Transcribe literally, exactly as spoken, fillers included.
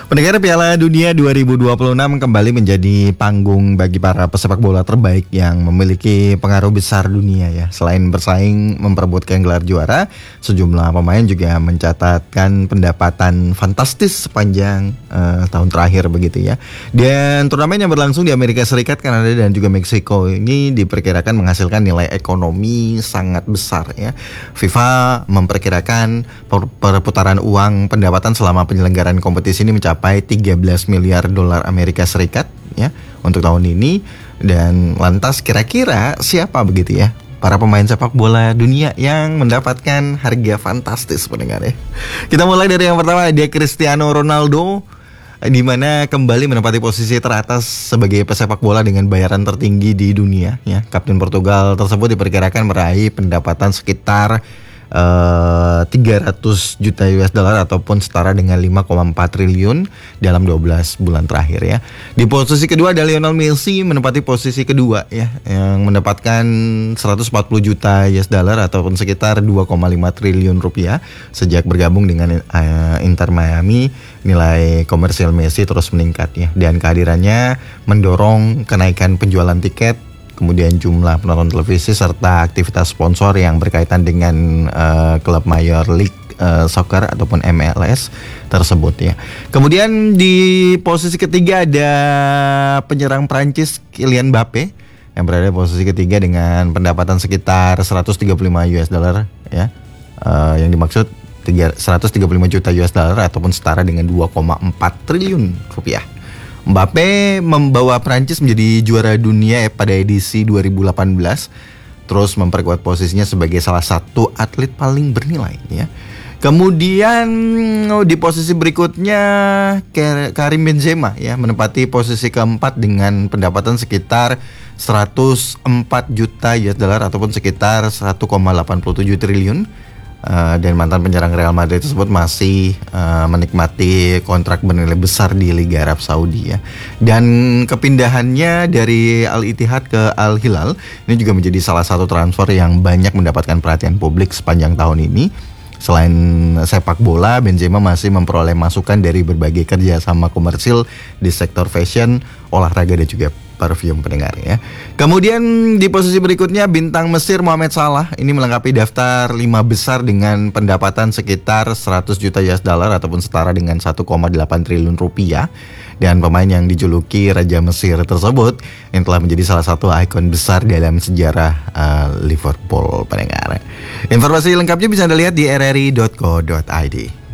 Pendengar, Piala Dunia dua ribu dua puluh enam kembali menjadi panggung bagi para pesepak bola terbaik yang memiliki pengaruh besar dunia ya. Selain bersaing memperebutkan gelar juara, sejumlah pemain juga mencatatkan pendapatan fantastis sepanjang uh, tahun terakhir begitu ya. Dan turnamen yang berlangsung di Amerika Serikat, Kanada dan juga Meksiko ini diperkirakan menghasilkan nilai ekonomi sangat besar ya. FIFA memperkirakan perputaran uang pendapatan selama penyelenggaraan kompetisi ini mencapai tiga belas miliar dolar Amerika Serikat ya untuk tahun ini. Dan lantas kira-kira siapa begitu ya para pemain sepak bola dunia yang mendapatkan harga fantastis, pendengar ya. Kita mulai dari yang pertama, dia Cristiano Ronaldo, di mana kembali menempati posisi teratas sebagai pesepak bola dengan bayaran tertinggi di dunia ya. Kapten Portugal tersebut diperkirakan meraih pendapatan sekitar Uh, tiga ratus juta U S dollar ataupun setara dengan lima koma empat triliun dalam dua belas bulan terakhir ya. Di posisi kedua ada Lionel Messi menempati posisi kedua ya, yang mendapatkan seratus empat puluh juta U S dollar ataupun sekitar dua koma lima triliun rupiah sejak bergabung dengan uh, Inter Miami. Nilai komersial Messi terus meningkat ya, dan kehadirannya mendorong kenaikan penjualan tiket, kemudian jumlah penonton televisi serta aktivitas sponsor yang berkaitan dengan uh, klub Major League uh, Soccer ataupun M L S tersebut ya. Kemudian di posisi ketiga ada penyerang Prancis Kylian Mbappe yang berada di posisi ketiga dengan pendapatan sekitar seratus tiga puluh lima U S dollar ya. Uh, yang dimaksud seratus tiga puluh lima juta U S dollar ataupun setara dengan dua koma empat triliun rupiah. Mbappe membawa Prancis menjadi juara dunia pada edisi dua ribu delapan belas, terus memperkuat posisinya sebagai salah satu atlet paling bernilai ya. Kemudian di posisi berikutnya Karim Benzema ya menempati posisi keempat dengan pendapatan sekitar seratus empat juta U S dollar ataupun sekitar satu koma delapan tujuh triliun. Uh, dan mantan penyerang Real Madrid tersebut masih uh, menikmati kontrak bernilai besar di Liga Arab Saudi ya. Dan kepindahannya dari Al Ittihad ke Al Hilal ini juga menjadi salah satu transfer yang banyak mendapatkan perhatian publik sepanjang tahun ini. Selain sepak bola, Benzema masih memperoleh masukan dari berbagai kerjasama komersil di sektor fashion, olahraga dan juga parfum, pendengar ya. Kemudian di posisi berikutnya bintang Mesir Mohamed Salah ini melengkapi daftar lima besar dengan pendapatan sekitar seratus juta U S dollar ataupun setara dengan satu koma delapan triliun rupiah. Dan pemain yang dijuluki Raja Mesir tersebut yang telah menjadi salah satu ikon besar dalam sejarah uh, Liverpool, pendengar. Informasi lengkapnya bisa Anda lihat di r r i dot co dot i d.